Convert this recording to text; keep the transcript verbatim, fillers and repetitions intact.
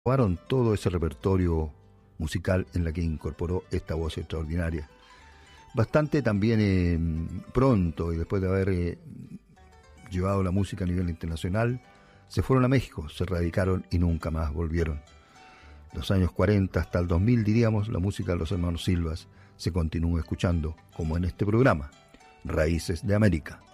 Grabaron todo ese repertorio musical en la que incorporó esta voz extraordinaria. Bastante también eh, pronto, y después de haber eh, llevado la música a nivel internacional, se fueron a México, se radicaron y nunca más volvieron. Los años cuarenta hasta el dos mil, diríamos, la música de los hermanos Silvas se continúa escuchando, como en este programa, Raíces de América.